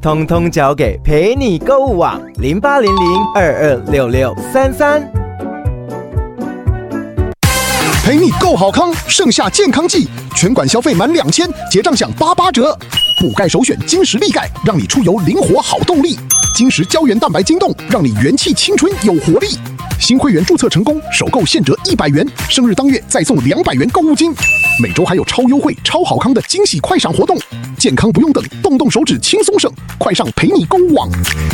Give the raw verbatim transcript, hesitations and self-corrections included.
通通交给陪你购物网零八零零二二六六三三。 陪你购好康，盛夏健康季，全馆消费满两千，结账享八八折。补钙首选金石力钙，让你出游灵活好动力。金石胶原蛋白晶冻，让你元气青春有活力。新会员注册成功，首购现折一百元，生日当月再送两百元购物金。每周还有超优惠、超好康的惊喜快闪活动，健康不用等，动动手指轻松省，快上陪你购物网。